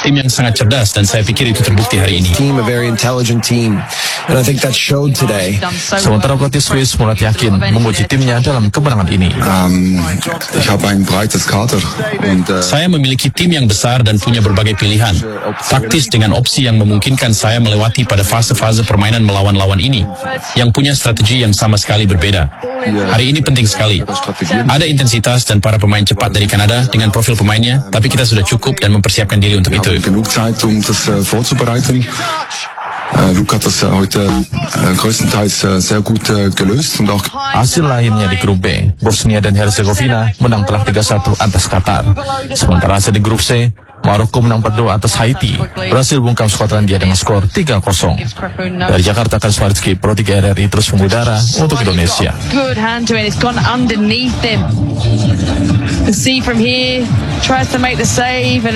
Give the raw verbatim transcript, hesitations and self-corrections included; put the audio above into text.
Tim yang sangat cerdas dan saya pikir itu terbukti hari ini. Team, a very intelligent team, and I think that showed today. Sementara pelatih Swiss mulai yakin memuji timnya dalam kemenangan ini. Um, ich habe ein breites Kader und, uh, Saya memiliki tim yang besar dan punya berbagai pilihan. Taktis dengan opsi yang memungkinkan saya melewati pada fase-fase permainan melawan lawan ini, yang punya strategi yang sama sekali berbeda. Hari ini penting sekali. Ada intensitas dan para pemain cepat dari Kanada dengan profil pemainnya, tapi kita sudah cukup dan mempersiapkan diri untuk itu. genug Zeit, um das uh, vorzubereiten. Uh, Luke hat das uh, heute uh, größtenteils uh, sehr gut uh, gelöst und auch Hasil lainnya di grup B, Bosnia dan Herzegovina menang telak tiga satu atas Qatar. Sementara hasil di grup C, Maroko menang empat dua atas Haiti. Brasil bungkam Skotlandia dengan skor tiga kosong. Dari Jakarta, Kanswarski, Pro tiga R R I terus mengudara untuk Indonesia. Good hand to it. It's gone underneath him. You see from here, tries to make the save and